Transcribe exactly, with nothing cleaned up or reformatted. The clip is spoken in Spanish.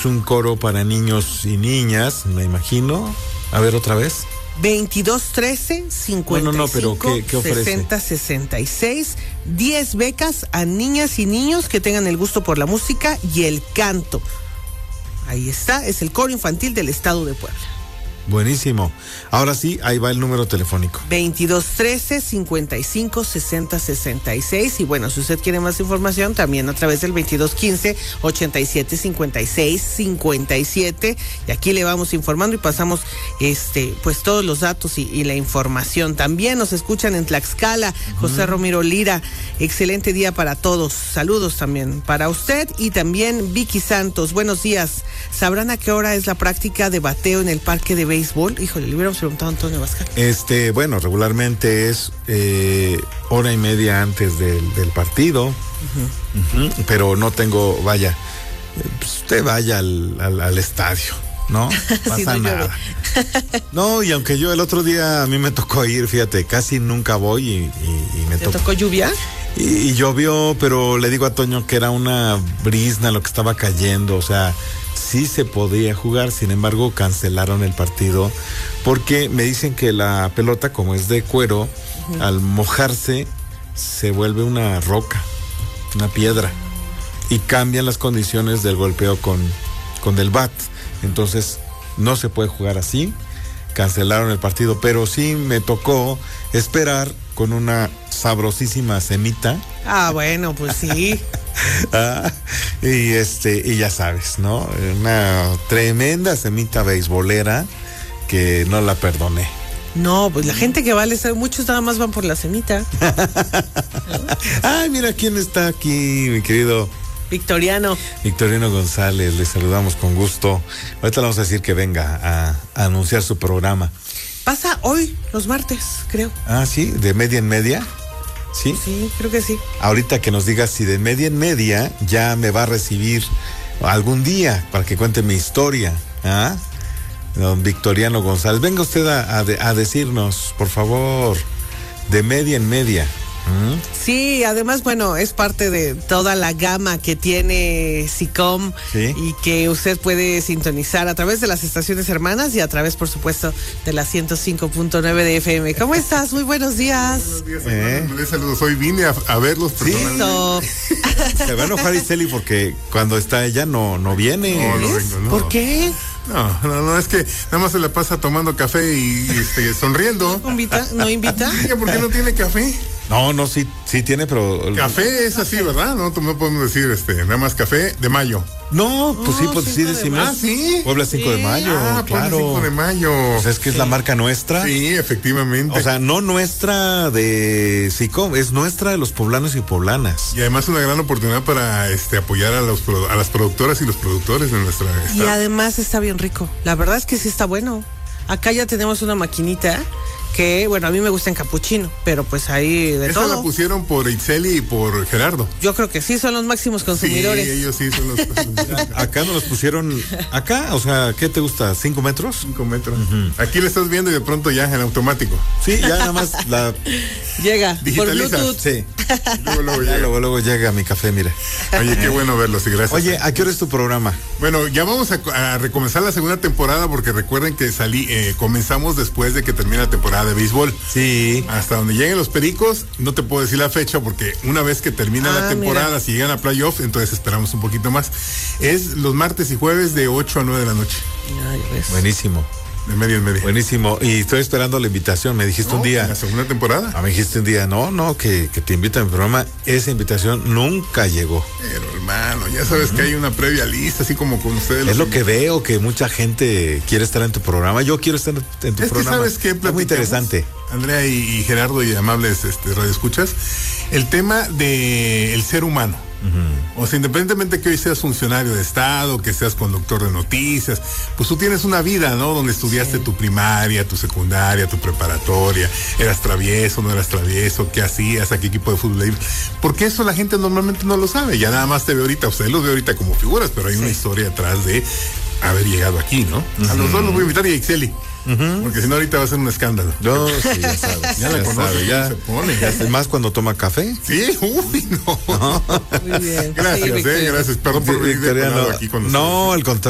es un coro para niños y niñas, me imagino. A ver, otra vez. veintidós trece cincuenta y cinco No, no, no, pero ¿qué, qué ofrece? sesenta sesenta y seis, diez becas a niñas y niños que tengan el gusto por la música y el canto. Ahí está, es el coro infantil del estado de Puebla. Buenísimo. Ahora sí, ahí va el número telefónico. veintidós trece cincuenta y cinco sesenta sesenta y seis. Y bueno, si usted quiere más información, también a través del veintidós quince ochenta y siete cincuenta y seis cincuenta y siete. Y aquí le vamos informando y pasamos este pues todos los datos y, y la información. También nos escuchan en Tlaxcala, uh-huh. José Romero Lira. Excelente día para todos. Saludos también para usted y también Vicky Santos. Buenos días. ¿Sabrán a qué hora es la práctica de bateo en el parque de béisbol? Híjole, le hubiéramos preguntado a Antonio Vázquez. Este, bueno, regularmente es eh, hora y media antes del, del partido, uh-huh. Uh-huh, pero no tengo, vaya, pues usted vaya al, al, al estadio, ¿no? Pasa sí, no nada. No, y aunque yo el otro día a mí me tocó ir, fíjate, casi nunca voy y, y, y me ¿Te tocó. tocó lluvia? Y, y llovió, pero le digo a Toño que era una brisna lo que estaba cayendo, o sea, sí se podía jugar, sin embargo cancelaron el partido porque me dicen que la pelota, como es de cuero, uh-huh. al mojarse se vuelve una roca, una piedra, y cambian las condiciones del golpeo con, con el bat, entonces no se puede jugar así, cancelaron el partido, pero sí me tocó esperar con una sabrosísima semita. Ah, bueno, pues sí. ah, y este, y ya sabes, ¿no? Una tremenda semita beisbolera que no la perdoné. No, pues la gente que va al estadio, muchos nada más van por la semita. Ay, mira quién está aquí, mi querido Victoriano. Victoriano González, le saludamos con gusto. Ahorita le vamos a decir que venga a, a anunciar su programa. Pasa hoy, los martes, creo. Ah, sí, de media en media. ¿Sí? Sí, creo que sí. Ahorita que nos digas si de media en media ya me va a recibir algún día para que cuente mi historia. ¿Ah? Don Victoriano González. Venga usted a, a, a decirnos, por favor, de media en media. ¿Mm? Sí, además, bueno, es parte de toda la gama que tiene SICOM, ¿sí? Y que usted puede sintonizar a través de las estaciones hermanas y a través, por supuesto, de la ciento cinco punto nueve de F M. ¿Cómo estás? Muy buenos días. Buenos días, ¿Eh? Les saludos. Hoy vine a, a verlos personalmente. Sí, se va a enojar Iseli porque cuando está ella no, no viene. No, no vengo, no. ¿Por qué? No, no, no, es que nada más se la pasa tomando café y, y este, sonriendo. ¿No invita? ¿No invita? ¿Por qué no tiene café? No, no, sí, sí tiene, pero... Café es así, ¿verdad? No, no podemos decir, este, nada más café de mayo. No, pues sí, pues sí decimos. Ah, sí. Puebla cinco sí. de mayo, ah, claro. Puebla cinco de mayo. Pues es que es sí. la marca nuestra. Sí, efectivamente. O sea, no nuestra de SICOM, es nuestra de los poblanos y poblanas. Y además una gran oportunidad para este apoyar a los a las productoras y los productores de nuestra estado. Y además está bien rico. La verdad es que sí está bueno. Acá ya tenemos una maquinita que, bueno, a mí me gusta en capuchino, pero pues ahí de Esa todo. la pusieron por Itzeli y por Gerardo. Yo creo que sí, son los máximos consumidores. Sí, ellos sí son los consumidores. Acá nos los pusieron, acá, o sea, ¿qué te gusta? ¿Cinco metros? Cinco metros. Uh-huh. Aquí le estás viendo y de pronto ya en automático. Sí, ya nada más la... Llega, digitalizas. por Bluetooth. Sí. Luego, luego, ya, luego, luego llega mi café, mira. Oye, qué bueno verlos y gracias. Oye, ¿a qué hora es tu programa? Bueno, ya vamos a, a recomenzar la segunda temporada porque recuerden que salí, eh, comenzamos después de que termine la temporada de béisbol. Sí. Hasta donde lleguen los Pericos, no te puedo decir la fecha porque una vez que termina ah, la temporada, mira. Si llegan a playoff, entonces esperamos un poquito más. Es los martes y jueves de ocho a nueve de la noche. Ay, ves. Buenísimo. De media en media. Buenísimo. Y estoy esperando la invitación. Me dijiste no, un día. En la segunda temporada. Ah, me dijiste un día, no, no, que, que te invita a mi programa. Esa invitación nunca llegó. Pero hermano, ya sabes uh-huh. que hay una previa lista, así como con ustedes. Es lo que veo, que mucha gente quiere estar en tu programa. Yo quiero estar en tu es programa. Que sabes qué, es muy interesante. Andrea y, y Gerardo y amables este, radioescuchas, el tema de el ser humano. Uh-huh. O sea, independientemente que hoy seas funcionario de Estado, que seas conductor de noticias, pues tú tienes una vida, ¿no? Donde estudiaste sí. tu primaria, tu secundaria, tu preparatoria, eras travieso, no eras travieso, qué hacías, a qué equipo de fútbol. Porque eso la gente normalmente no lo sabe, ya nada más te ve ahorita, usted los ve ahorita como figuras, pero hay sí. una historia atrás de haber llegado aquí, ¿no? Uh-huh. A los dos los voy a invitar y a Ixeli. Uh-huh. Porque si no ahorita va a ser un escándalo. No, sí, ya sabes. Ya, ya la conoce, ya se pone. Ya es más cuando toma café. Sí, uy, no. Muy bien. Gracias, sí, eh, gracias. Perdón por venir de no, aquí con no, al contrario.